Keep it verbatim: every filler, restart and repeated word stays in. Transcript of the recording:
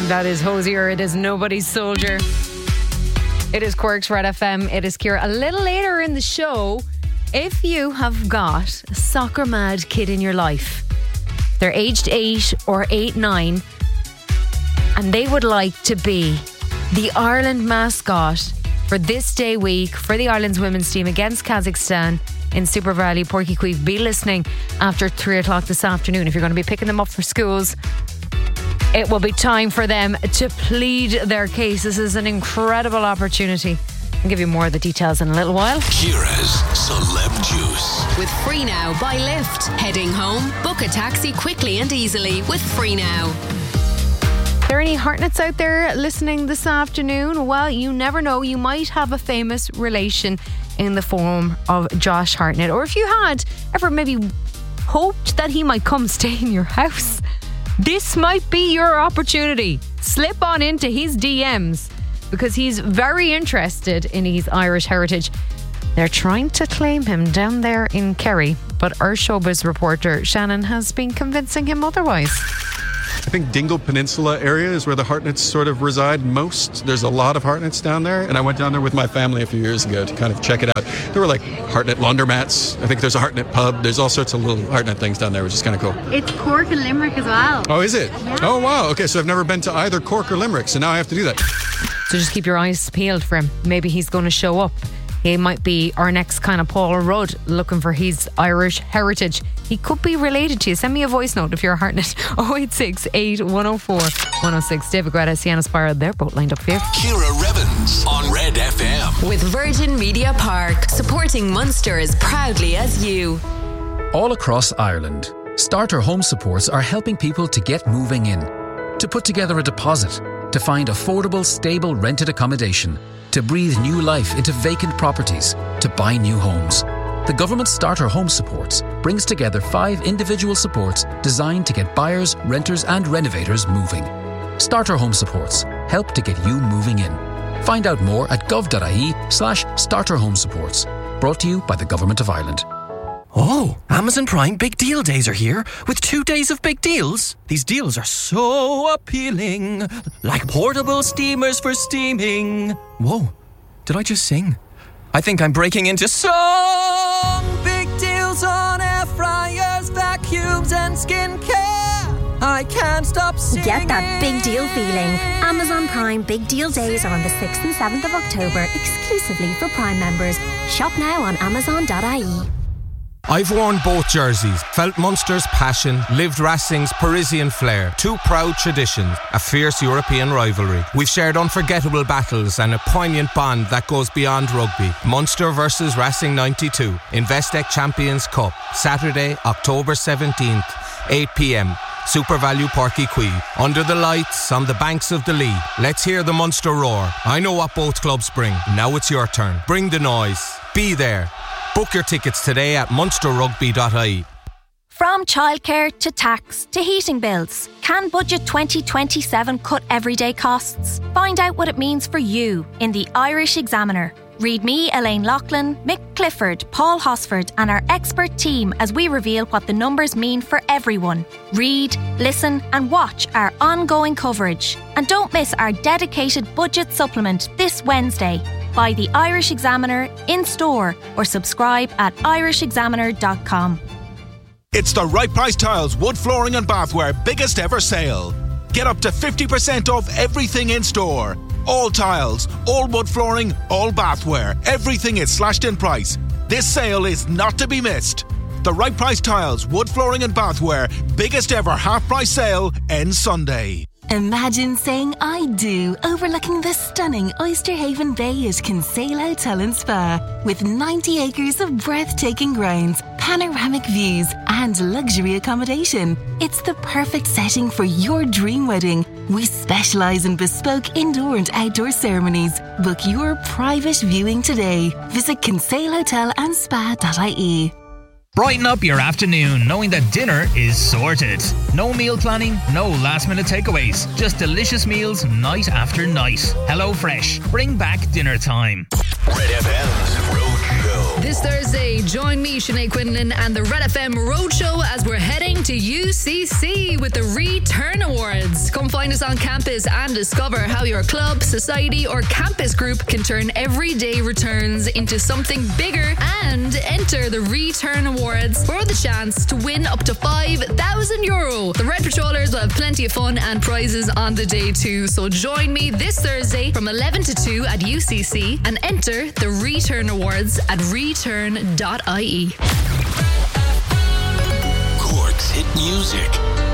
That is Hosier. It is Nobody's Soldier. It is Quirks Red F M. It is Ciara. A little later in the show, if you have got a soccer mad kid in your life, they're aged eight or eight, nine, and they would like to be the Ireland mascot for this day week for the Ireland's women's team against Kazakhstan in Super Valley, Porky Queeve, be listening after three o'clock this afternoon. If you're going to be picking them up for schools, it will be time for them to plead their case. This is an incredible opportunity. I'll give you more of the details in a little while. Ciara's Celeb Juice. With Free Now by Lyft. Heading home? Book a taxi quickly and easily with Free Now. Are there any Hartnets out there listening this afternoon? Well, you never know. You might have a famous relation in the form of Josh Hartnett. Or if you had ever maybe hoped that he might come stay in your house, this might be your opportunity. Slip on into his D Ms because he's very interested in his Irish heritage. They're trying to claim him down there in Kerry, but our showbiz reporter Shannon has been convincing him otherwise. I think Dingle Peninsula area is where the Hartnets sort of reside most. There's a lot of Hartnets down there, and I went down there with my family a few years ago to kind of check it out. There were like Hartnett laundromats. I think there's a Hartnett pub. There's all sorts of little Hartnett things down there, which is kind of cool. It's Cork and Limerick as well. Oh, is it? Yeah. Oh, wow. Okay, so I've never been to either Cork or Limerick, so now I have to do that. So just keep your eyes peeled for him. Maybe he's going to show up. He might be our next kind of Paul Rudd, looking for his Irish heritage. He could be related to you. Send me a voice note if you're a Hartnett. oh eight six eight, one oh four, one oh six. David Guetta, Sienna Spira, they're both lined up for you. Ciara Revens on Red F M. With Virgin Media Park. Supporting Munster as proudly as you. All across Ireland, Starter Home Supports are helping people to get moving in, to put together a deposit, to find affordable, stable rented accommodation, to breathe new life into vacant properties, to buy new homes. The government Starter Home Supports brings together five individual supports designed to get buyers, renters and renovators moving. Starter Home Supports help to get you moving in. Find out more at gov.ie slash starter home supports. Brought to you by the Government of Ireland. Oh, Amazon Prime Big Deal Days are here with two days of big deals. These deals are so appealing, like portable steamers for steaming. Whoa, did I just sing? I think I'm breaking into song. Big deals on air fryers, vacuums and skincare. I can't stop singing. Get that big deal feeling. Amazon Prime Big Deal Days are on the sixth and seventh of October, exclusively for Prime members. Shop now on amazon dot I E. I've worn both jerseys, felt Munster's passion, lived Racing's Parisian flair, two proud traditions, a fierce European rivalry. We've shared unforgettable battles and a poignant bond that goes beyond rugby. Munster versus Racing ninety-two, Investec Champions Cup, Saturday, October seventeenth, eight p.m. Super Value Porky Queeve. Under the lights, on the banks of the Lee. Let's hear the Munster roar. I know what both clubs bring. Now it's your turn. Bring the noise. Be there. Book your tickets today at munster rugby dot I E. From childcare to tax to heating bills, can Budget twenty twenty-seven cut everyday costs? Find out what it means for you in the Irish Examiner. Read me, Elaine Loughlin, Mick Clifford, Paul Hosford and our expert team as we reveal what the numbers mean for everyone. Read, listen and watch our ongoing coverage. And don't miss our dedicated budget supplement this Wednesday. Buy the Irish Examiner in store or subscribe at irish examiner dot com. It's the Right Price Tiles Wood Flooring and Bathware biggest ever sale. Get up to fifty percent off everything in store. All tiles, all wood flooring, all bathware. Everything is slashed in price. This sale is not to be missed. The Right Price Tiles Wood Flooring and Bathware biggest ever half price sale ends Sunday. Imagine saying I do overlooking the stunning Oyster Haven Bay at Kinsale Hotel and Spa with ninety acres of breathtaking grounds, panoramic views and luxury accommodation. It's the perfect setting for your dream wedding. We specialise in bespoke indoor and outdoor ceremonies. Book your private viewing today. Visit kinsale hotel and spa dot I E. Brighten up your afternoon knowing that dinner is sorted. No meal planning, no last minute takeaways. Just delicious meals night after night. Hello Fresh. Bring back dinner time. Red F M's Roadshow. This Thursday, join me, Sinead Quinlan, and the Red F M Roadshow as we're heading to U C C with the Return Awards. Come find Join us on campus and discover how your club, society, or campus group can turn everyday returns into something bigger and enter the Return Awards for the chance to win up to five thousand euro. The Red Patrollers will have plenty of fun and prizes on the day too. So join me this Thursday from eleven to two at U C C and enter the Return Awards at return dot I E. Cork's hit music.